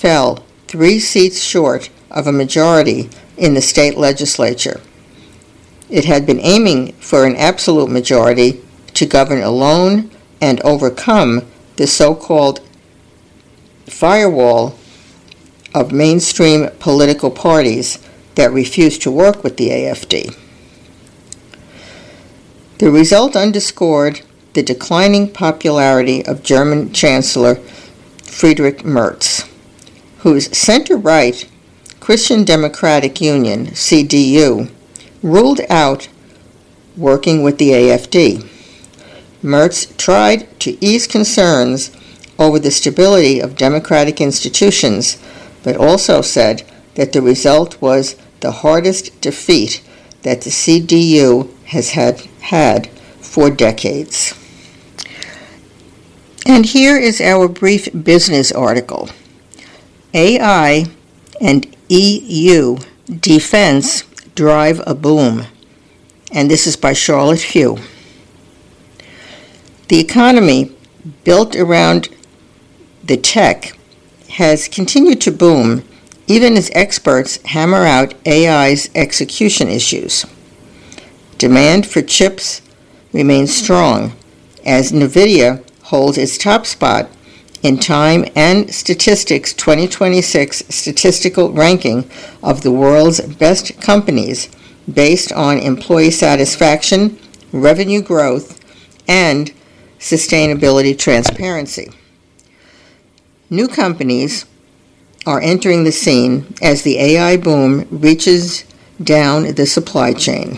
fell 3 seats short of a majority in the state legislature. It had been aiming for an absolute majority to govern alone and overcome the so-called firewall of mainstream political parties that refused to work with the AfD. The result underscored the declining popularity of German Chancellor Friedrich Merz, whose center-right Christian Democratic Union, CDU, ruled out working with the AfD. Merz tried to ease concerns over the stability of democratic institutions, but also said that the result was the hardest defeat that the CDU has had for decades. And here is our brief business article. AI and EU defense drive a boom. And this is by Charlotte Hugh. The economy built around the tech has continued to boom even as experts hammer out AI's execution issues. Demand for chips remains strong as NVIDIA holds its top spot in Time and Statistics 2026 statistical ranking of the world's best companies based on employee satisfaction, revenue growth, and sustainability transparency. New companies are entering the scene as the AI boom reaches down the supply chain.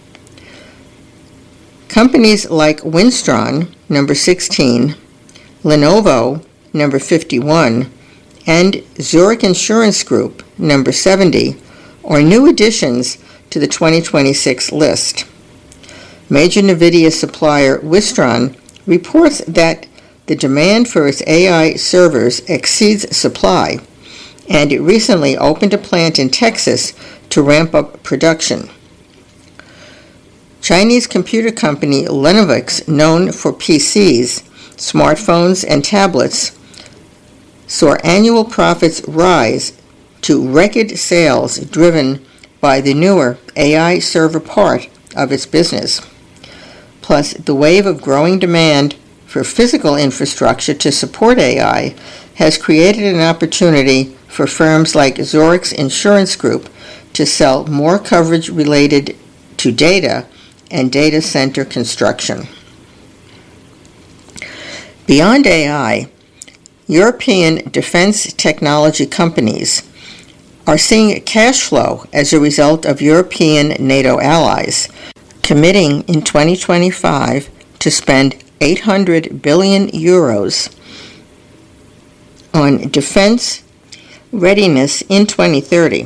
Companies like Winstron, number 16, Lenovo, number 51, and Zurich Insurance Group, number 70, are new additions to the 2026 list. Major NVIDIA supplier Wistron reports that the demand for its AI servers exceeds supply, and it recently opened a plant in Texas to ramp up production. Chinese computer company Lenovox, known for PCs, smartphones, and tablets, saw annual profits rise to record sales driven by the newer AI server part of its business. Plus, the wave of growing demand for physical infrastructure to support AI has created an opportunity for firms like Zurich Insurance Group to sell more coverage related to data and data center construction. Beyond AI, European defense technology companies are seeing cash flow as a result of European NATO allies committing in 2025 to spend 800 billion euros on defense readiness in 2030.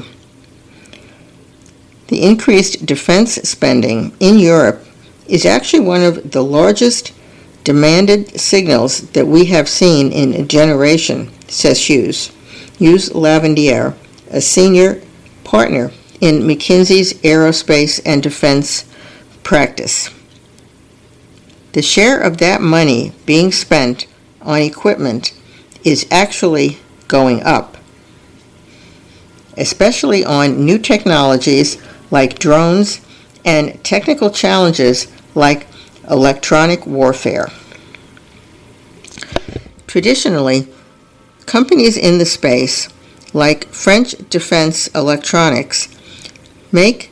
The increased defense spending in Europe is actually one of the largest demanded signals that we have seen in a generation, says Hughes Lavandier, a senior partner in McKinsey's aerospace and defense practice. The share of that money being spent on equipment is actually going up, especially on new technologies like drones and technical challenges like electronic warfare. Traditionally, companies in the space, like French Defense Electronics, maker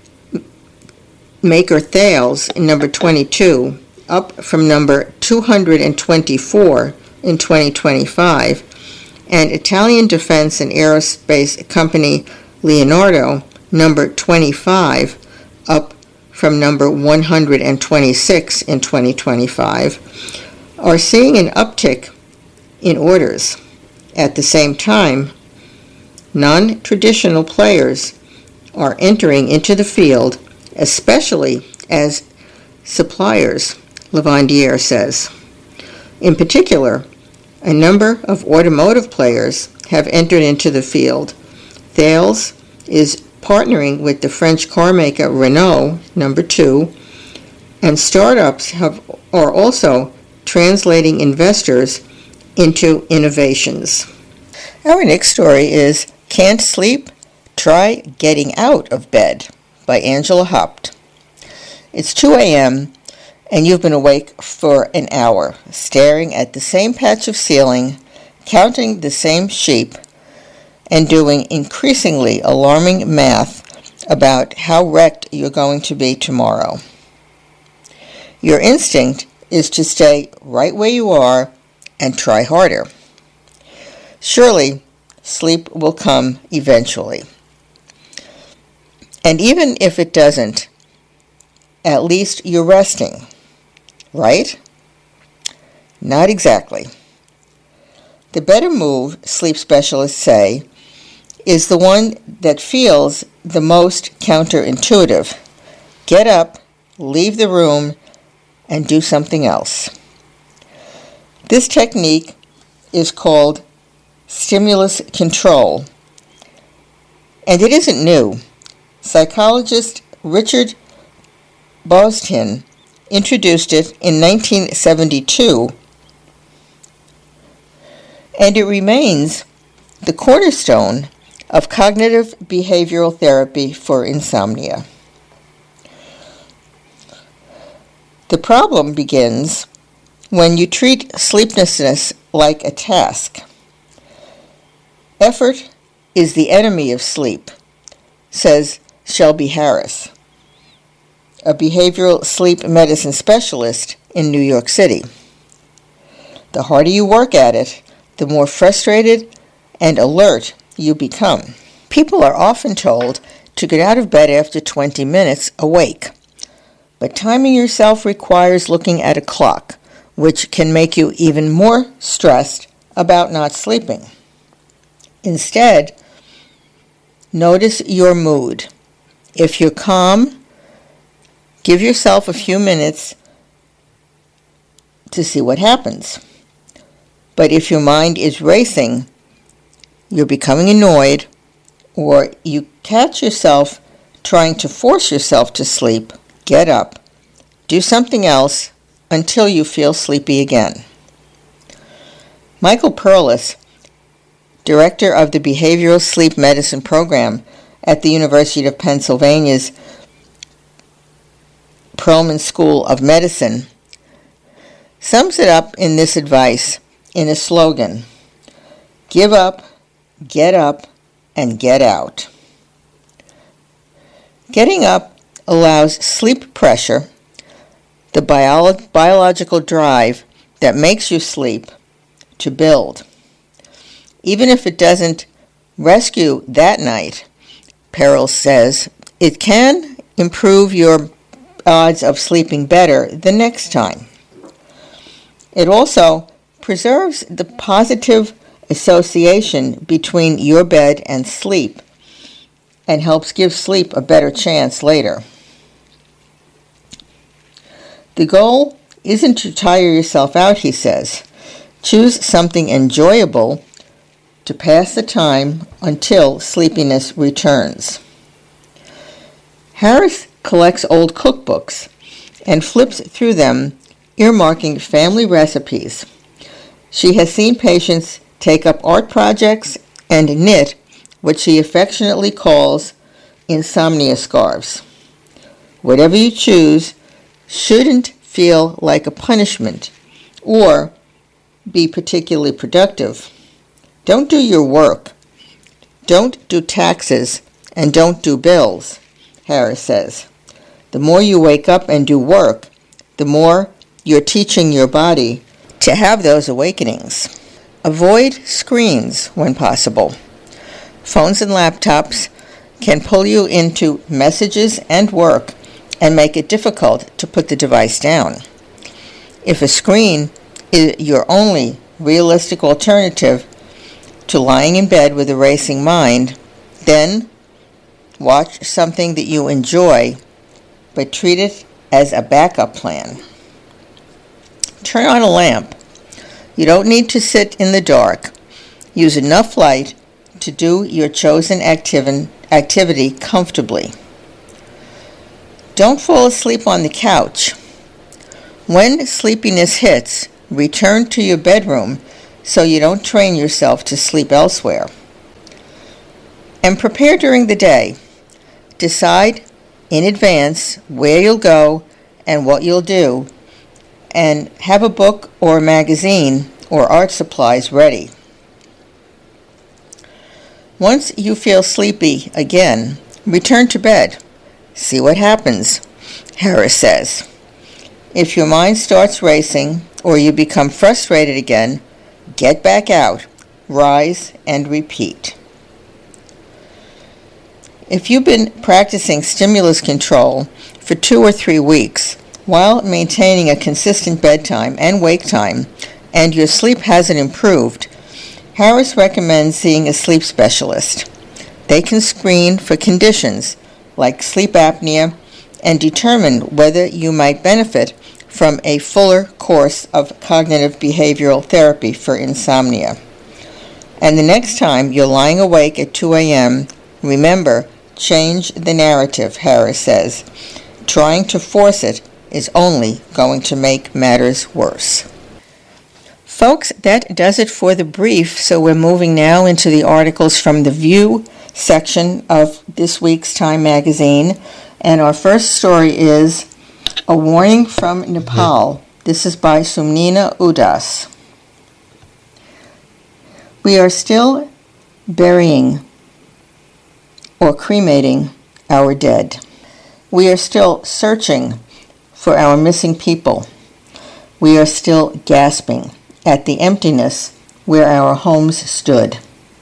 Thales, number 22, up from number 224 in 2025, and Italian defense and aerospace company Leonardo, number 25, up from number 126 in 2025, are seeing an uptick in orders. At the same time, non-traditional players are entering into the field, especially as suppliers, Lavandier says. In particular, a number of automotive players have entered into the field. Thales is partnering with the French carmaker Renault, number 2, and startups are also translating investors into innovations. Our next story is Can't Sleep? Try Getting Out of Bed by Angela Haupt. It's 2 a.m. and you've been awake for an hour, staring at the same patch of ceiling, counting the same sheep, and doing increasingly alarming math about how wrecked you're going to be tomorrow. Your instinct is to stay right where you are and try harder. Surely, sleep will come eventually. And even if it doesn't, at least you're resting, right? Not exactly. The better move, sleep specialists say, is the one that feels the most counterintuitive. Get up, leave the room, and do something else. This technique is called stimulus control, and it isn't new. Psychologist Richard Bostin introduced it in 1972, and it remains the cornerstone of cognitive behavioral therapy for insomnia. The problem begins when you treat sleeplessness like a task. Effort is the enemy of sleep, says Shelby Harris, a behavioral sleep medicine specialist in New York City. The harder you work at it, the more frustrated and alert you become. People are often told to get out of bed after 20 minutes awake, but timing yourself requires looking at a clock, which can make you even more stressed about not sleeping. Instead, notice your mood. If you're calm, give yourself a few minutes to see what happens. But if your mind is racing, you're becoming annoyed, or you catch yourself trying to force yourself to sleep, get up, do something else until you feel sleepy again. Michael Perlis, director of the Behavioral Sleep Medicine Program at the University of Pennsylvania's Perelman School of Medicine, sums it up in this advice in a slogan: give up, and get out. Getting up allows sleep pressure, the biological drive that makes you sleep, to build. Even if it doesn't rescue that night, Perils says, it can improve your odds of sleeping better the next time. It also preserves the positive association between your bed and sleep and helps give sleep a better chance later. The goal isn't to tire yourself out, he says. Choose something enjoyable to pass the time until sleepiness returns. Harris collects old cookbooks and flips through them, earmarking family recipes. She has seen patients take up art projects and knit what she affectionately calls insomnia scarves. Whatever you choose shouldn't feel like a punishment or be particularly productive. Don't do your work. Don't do taxes, and don't do bills, Harris says. The more you wake up and do work, the more you're teaching your body to have those awakenings. Avoid screens when possible. Phones and laptops can pull you into messages and work and make it difficult to put the device down. If a screen is your only realistic alternative to lying in bed with a racing mind, then watch something that you enjoy, but treat it as a backup plan. Turn on a lamp. You don't need to sit in the dark. Use enough light to do your chosen activity comfortably. Don't fall asleep on the couch. When sleepiness hits, return to your bedroom so you don't train yourself to sleep elsewhere. And prepare during the day. Decide in advance where you'll go and what you'll do, and have a book or a magazine or art supplies ready. Once you feel sleepy again, return to bed. See what happens, Harris says. If your mind starts racing or you become frustrated again, get back out, rise, and repeat. If you've been practicing stimulus control for 2 or 3 weeks while maintaining a consistent bedtime and wake time, and your sleep hasn't improved, Harris recommends seeing a sleep specialist. They can screen for conditions like sleep apnea and determine whether you might benefit from a fuller course of cognitive behavioral therapy for insomnia. And the next time you're lying awake at 2 a.m., remember, change the narrative, Harris says. Trying to force it is only going to make matters worse. Folks, that does it for the brief, so we're moving now into the articles from the View section of this week's Time magazine. And our first story is A Warning from Nepal. This is by Sumnina Udas. We are still burying or cremating our dead. We are still searching for our missing people. We are still gasping at the emptiness where our homes stood.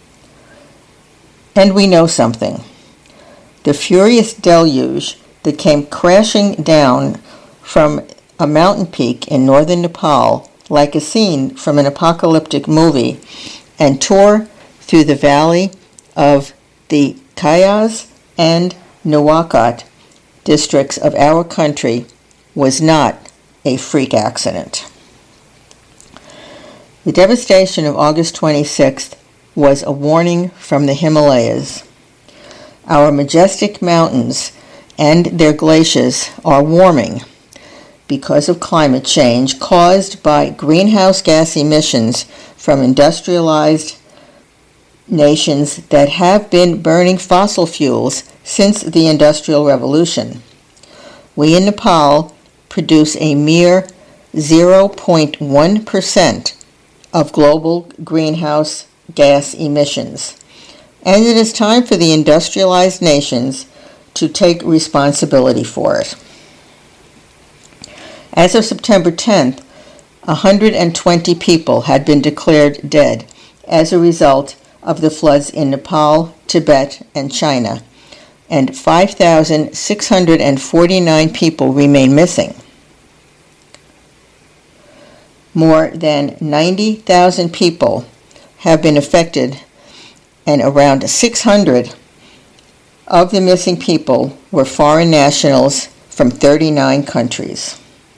And we know something. The furious deluge that came crashing down from a mountain peak in northern Nepal like a scene from an apocalyptic movie and tore through the valley of the Kayas and Nuwakot districts of our country was not a freak accident. The devastation of August 26th was a warning from the Himalayas. Our majestic mountains and their glaciers are warming because of climate change caused by greenhouse gas emissions from industrialized nations that have been burning fossil fuels since the Industrial Revolution. We in Nepal produce a mere 0.1% of global greenhouse gas emissions, and it is time for the industrialized nations to take responsibility for it. As of September 10th, 120 people had been declared dead as a result of the floods in Nepal, Tibet, and China, and 5,649 people remain missing. More than 90,000 people have been affected, and around 600 of the missing people were foreign nationals from 39 countries.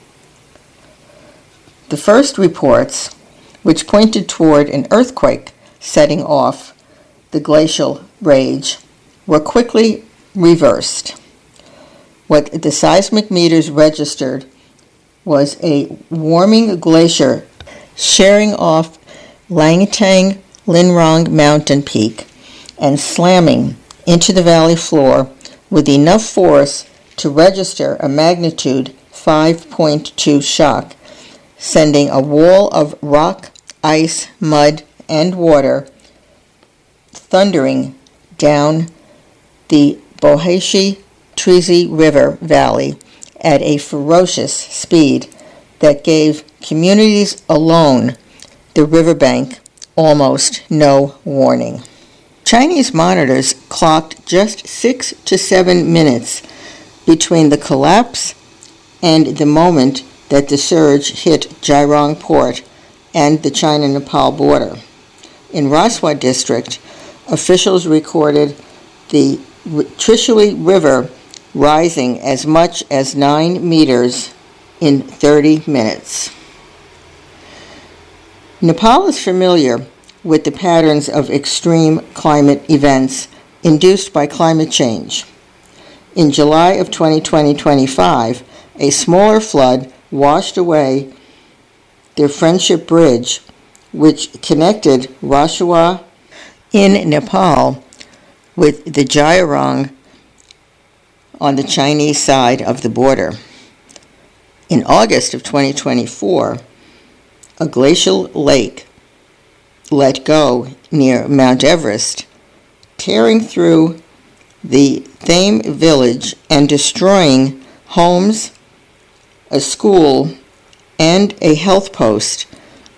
The first reports, which pointed toward an earthquake setting off the glacial rage, were quickly reversed. What the seismic meters registered was a warming glacier shearing off Langtang Linrong mountain peak and slamming into the valley floor with enough force to register a magnitude 5.2 shock, sending a wall of rock, ice, mud, and water thundering down the Bohashi Trizi River Valley at a ferocious speed that gave communities along the riverbank almost no warning. Chinese monitors clocked just 6 to 7 minutes between the collapse and the moment that the surge hit Jairong Port and the China-Nepal border. In Raswa district, officials recorded the Trishui River rising as much as 9 meters in 30 minutes. Nepal is familiar with the patterns of extreme climate events induced by climate change. In July of 2025, a smaller flood washed away the Friendship Bridge, which connected Rashwa in Nepal with the Jayarong on the Chinese side of the border. In August of 2024, a glacial lake let go near Mount Everest, tearing through the Thame village and destroying homes, a school, and a health post.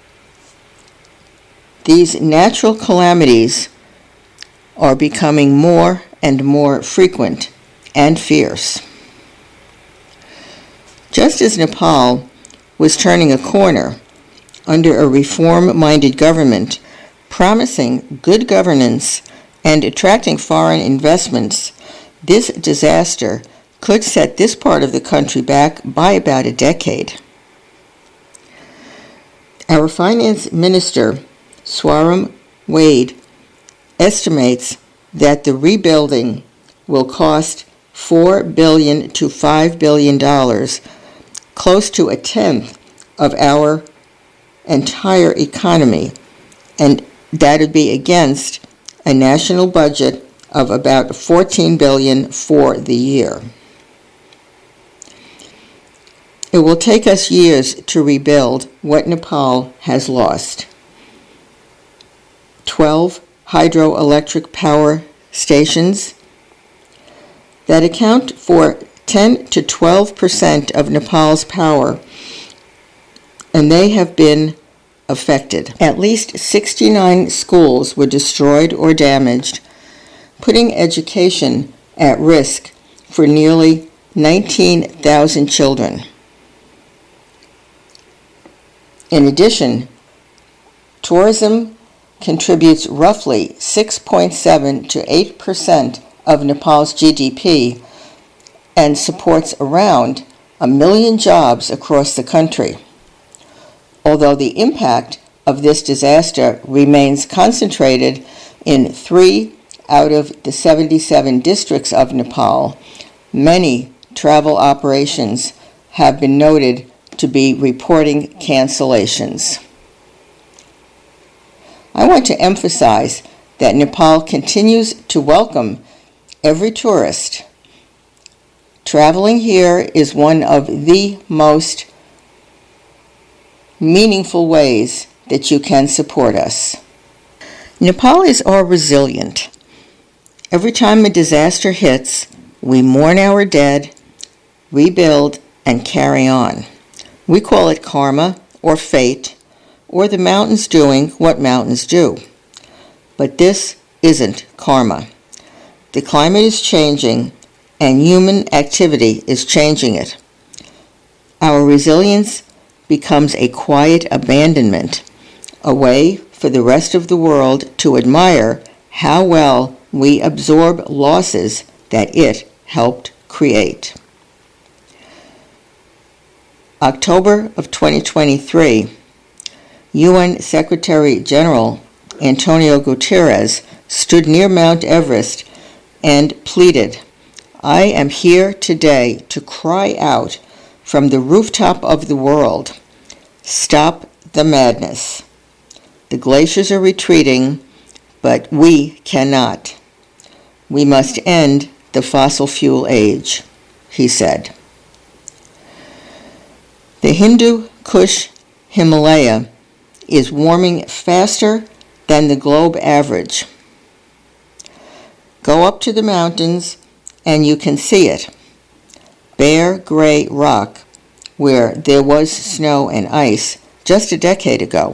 These natural calamities are becoming more and more frequent and fierce. Just as Nepal was turning a corner under a reform-minded government, promising good governance and attracting foreign investments, this disaster could set this part of the country back by about a decade. Our Finance Minister, Swaram Wade, estimates that the rebuilding will cost $4 billion to $5 billion, close to a tenth of our entire economy, and that would be against a national budget of about $14 billion for the year. It will take us years to rebuild what Nepal has lost. 12 hydroelectric power stations that account for 10 to 12% of Nepal's power, and they have been affected. At least 69 schools were destroyed or damaged, putting education at risk for nearly 19,000 children. In addition, tourism contributes roughly 6.7 to 8% of Nepal's GDP and supports around 1 million jobs across the country. Although the impact of this disaster remains concentrated in 3 out of the 77 districts of Nepal, many travel operations have been noted to be reporting cancellations. I want to emphasize that Nepal continues to welcome every tourist. Traveling here is one of the most meaningful ways that you can support us. Nepalis are resilient. Every time a disaster hits, we mourn our dead, rebuild, and carry on. We call it karma or fate, or the mountains doing what mountains do. But this isn't karma. The climate is changing, and human activity is changing it. Our resilience becomes a quiet abandonment, a way for the rest of the world to admire how well we absorb losses that it helped create. October of 2023, UN Secretary General Antonio Guterres stood near Mount Everest and pleaded, "I am here today to cry out from the rooftop of the world, stop the madness. The glaciers are retreating, but we cannot. We must end the fossil fuel age," he said. The Hindu Kush Himalaya is warming faster than the globe average. Go up to the mountains and you can see it. Bare gray rock where there was snow and ice just a decade ago.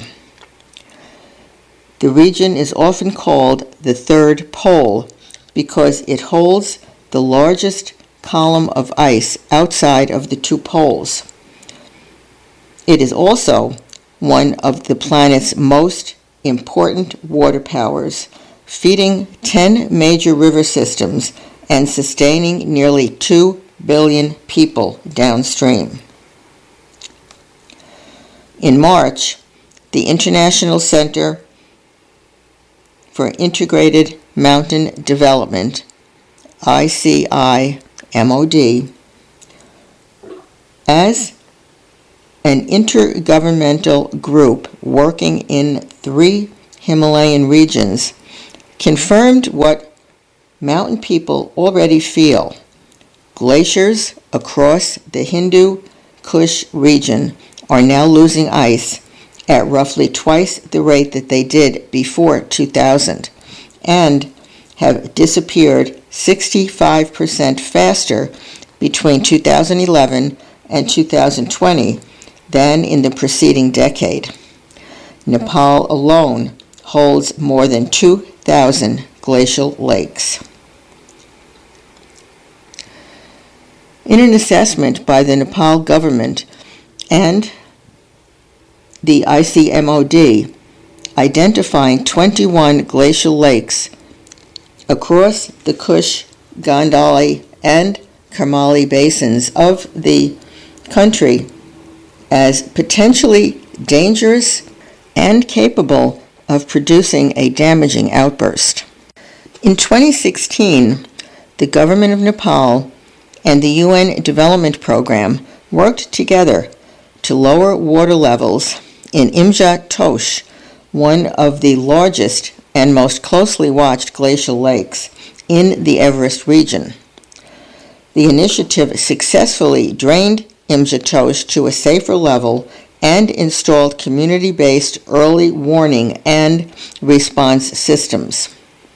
The region is often called the Third Pole because it holds the largest column of ice outside of the two poles. It is also one of the planet's most important water powers, feeding 10 major river systems and sustaining nearly 2 billion people downstream. In March, the International Center for Integrated Mountain Development, ICIMOD, as an intergovernmental group working in 3 Himalayan regions confirmed what mountain people already feel. Glaciers across the Hindu Kush region are now losing ice at roughly twice the rate that they did before 2000, and have disappeared 65% faster between 2011 and 2020 than in the preceding decade. Nepal alone holds more than 2,000 glacial lakes. In an assessment by the Nepal government and the ICMOD identifying 21 glacial lakes across the Kush, Gandhali, and Karmali basins of the country as potentially dangerous and capable of producing a damaging outburst. In 2016, the government of Nepal and the UN Development Program worked together to lower water levels in Imja Tosh, one of the largest and most closely watched glacial lakes in the Everest region. The initiative successfully drained Imja Tosh to a safer level and installed community-based early warning and response systems.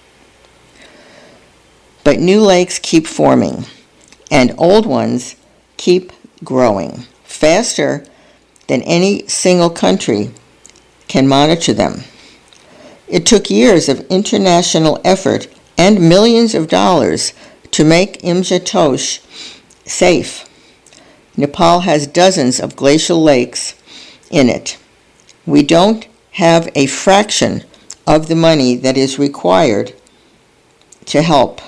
But new lakes keep forming, and old ones keep growing faster than any single country can monitor them. It took years of international effort and millions of dollars to make Imja Tosh safe. Nepal has dozens of glacial lakes in it. We don't have a fraction of the money that is required to help.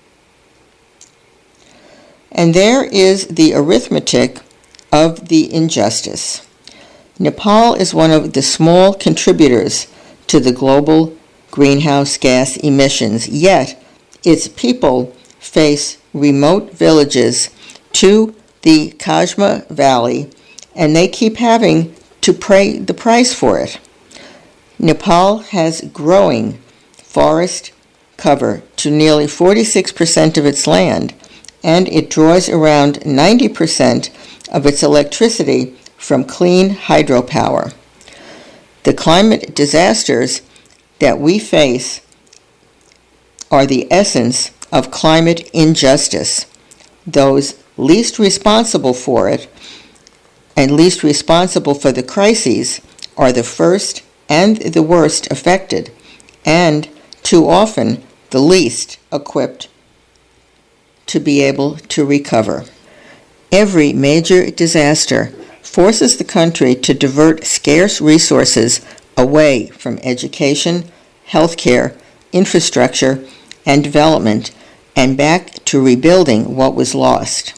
And there is the arithmetic of the injustice. Nepal is one of the small contributors to the global greenhouse gas emissions, yet its people face remote villages to the Kashma Valley, and they keep having to pay the price for it. Nepal has growing forest cover to nearly 46% of its land, and it draws around 90% of its electricity from clean hydropower. The climate disasters that we face are the essence of climate injustice. Those least responsible for it and least responsible for the crises are the first and the worst affected, and too often the least equipped to be able to recover. Every major disaster forces the country to divert scarce resources away from education, healthcare, infrastructure, and development, and back to rebuilding what was lost.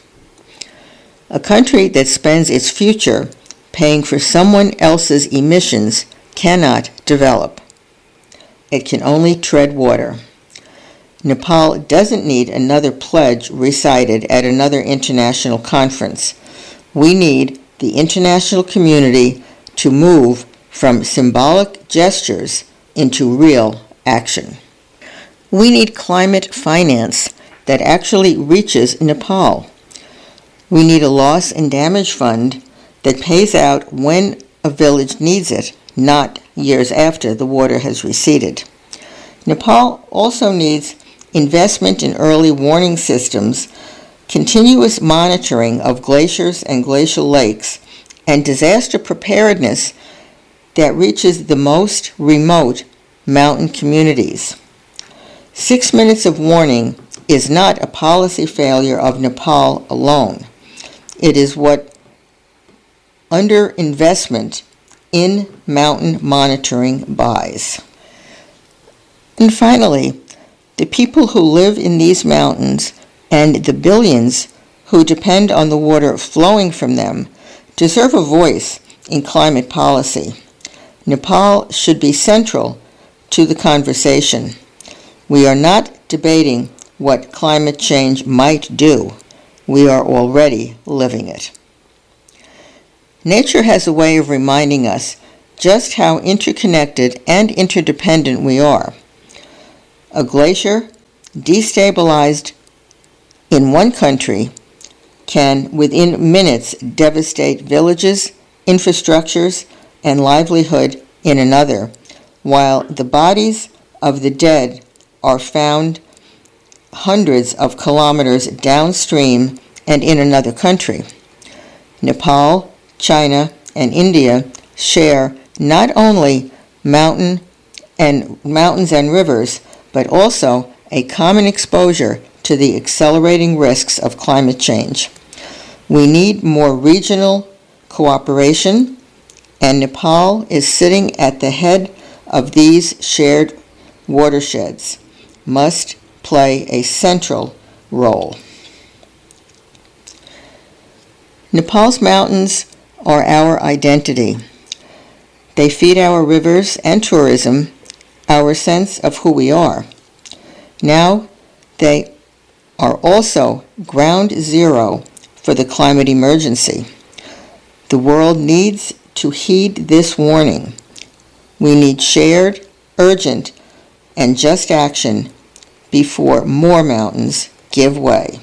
A country that spends its future paying for someone else's emissions cannot develop. It can only tread water. Nepal doesn't need another pledge recited at another international conference. We need the international community to move from symbolic gestures into real action. We need climate finance that actually reaches Nepal. We need a loss and damage fund that pays out when a village needs it, not years after the water has receded. Nepal also needs investment in early warning systems, continuous monitoring of glaciers and glacial lakes, and disaster preparedness that reaches the most remote mountain communities. 6 minutes of warning is not a policy failure of Nepal alone. It is what underinvestment in mountain monitoring buys. And finally, the people who live in these mountains and the billions who depend on the water flowing from them deserve a voice in climate policy. Nepal should be central to the conversation. We are not debating what climate change might do. We are already living it. Nature has a way of reminding us just how interconnected and interdependent we are. A glacier destabilized in one country can, within minutes, devastate villages, infrastructures, and livelihood in another, while the bodies of the dead are found hundreds of kilometers downstream and in another country. Nepal, China, and India share not only mountains and rivers, but also a common exposure to the accelerating risks of climate change. We need more regional cooperation, and Nepal is sitting at the head of these shared watersheds, must play a central role. Nepal's mountains are our identity. They feed our rivers and tourism, our sense of who we are. Now they are also ground zero for the climate emergency. The world needs to heed this warning. We need shared, urgent, and just action before more mountains give way.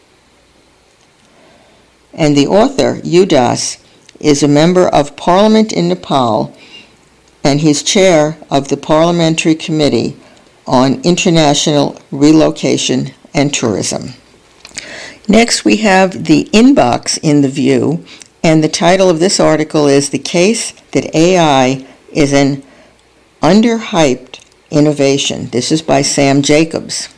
And the author, Udas, is a member of Parliament in Nepal, and he's chair of the Parliamentary Committee on International Relocation and Tourism. Next, we have the inbox in The View, and the title of this article is "The Case That AI is an Underhyped Innovation." This is by Sam Jacobs.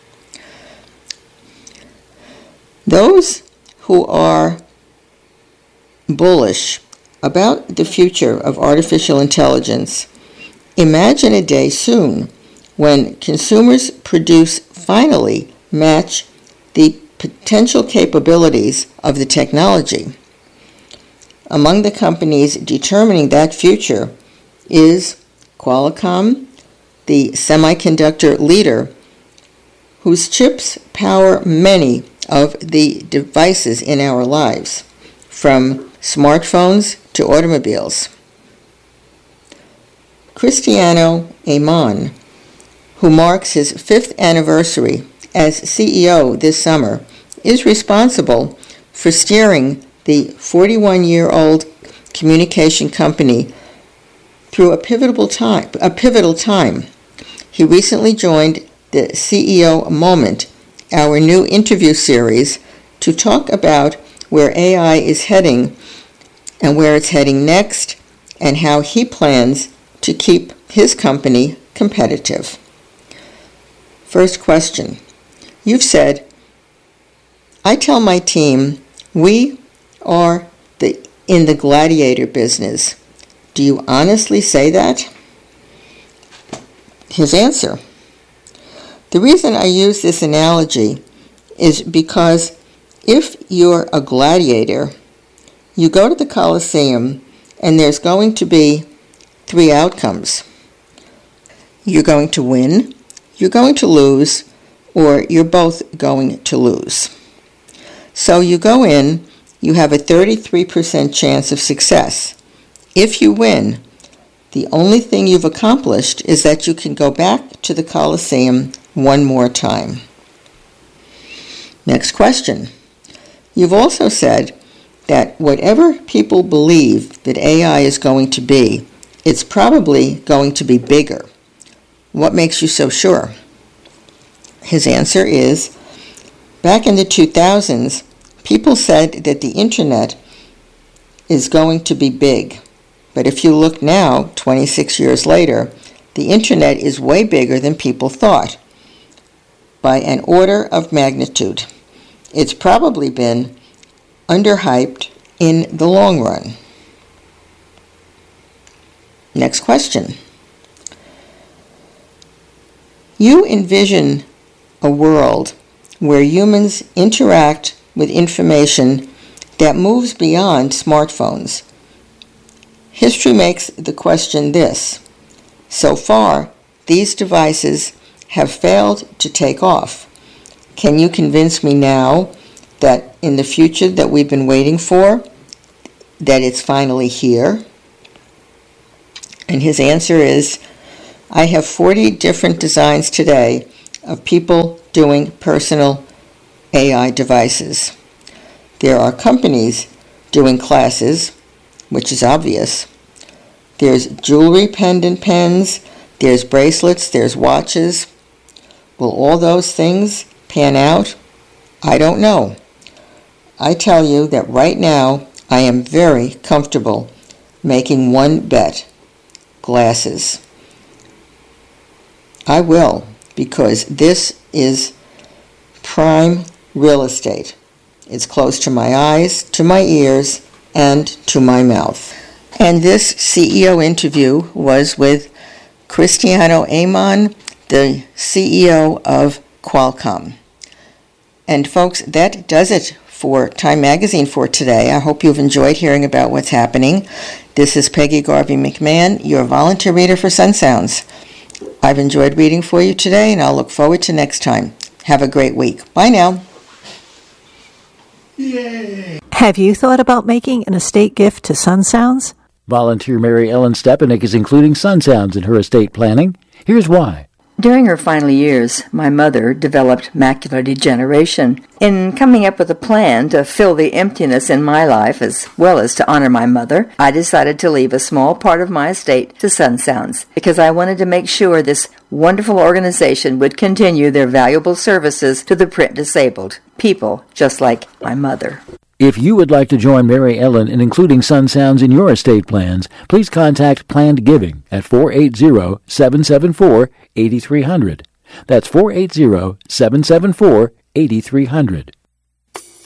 Those who are bullish about the future of artificial intelligence imagine a day soon when consumers finally match the potential capabilities of the technology. Among the companies determining that future is Qualcomm, the semiconductor leader, whose chips power many of the devices in our lives, from smartphones to automobiles. Cristiano Amon, who marks his 5th anniversary as CEO this summer, is responsible for steering the 41-year-old communication company through a pivotal time. He recently joined the CEO Moment, our new interview series, to talk about where AI is heading and where it's heading next, and how he plans to keep his company competitive. First question. You've said, "I tell my team we are in the gladiator business." Do you honestly say that? His answer. The reason I use this analogy is because if you're a gladiator, you go to the Colosseum and there's going to be 3 outcomes. You're going to win, you're going to lose, or you're both going to lose. So you go in, you have a 33% chance of success. If you win, the only thing you've accomplished is that you can go back to the Colosseum one more time. Next question. You've also said that whatever people believe that AI is going to be, it's probably going to be bigger. What makes you so sure? His answer is, back in the 2000s, people said that the internet is going to be big. But if you look now, 26 years later, the internet is way bigger than people thought, by an order of magnitude. It's probably been underhyped in the long run. Next question. You envision a world where humans interact with information that moves beyond smartphones. History makes the question this: so far, these devices have failed to take off. Can you convince me now that in the future that we've been waiting for, that it's finally here? And his answer is, I have 40 different designs today of people doing personal AI devices. There are companies doing classes, which is obvious. There's jewelry pendant pens, there's bracelets, there's watches. Will all those things pan out? I don't know. I tell you that right now I am very comfortable making one bet. Glasses. I will, because this is prime real estate. It's close to my eyes, to my ears, and to my mouth. And this CEO interview was with Cristiano Amon, the CEO of Qualcomm. And folks, that does it for Time Magazine for today. I hope you've enjoyed hearing about what's happening. This is Peggy Garvey McMahon, your volunteer reader for Sun Sounds. I've enjoyed reading for you today, and I'll look forward to next time. Have a great week. Bye now. Yay! Have you thought about making an estate gift to Sun Sounds? Volunteer Mary Ellen Stepanek is including Sun Sounds in her estate planning. Here's why. During her final years, my mother developed macular degeneration. In coming up with a plan to fill the emptiness in my life as well as to honor my mother, I decided to leave a small part of my estate to Sun Sounds because I wanted to make sure this wonderful organization would continue their valuable services to the print disabled, people just like my mother. If you would like to join Mary Ellen in including Sun Sounds in your estate plans, please contact Planned Giving at 480-774-8300. That's 480-774-8300.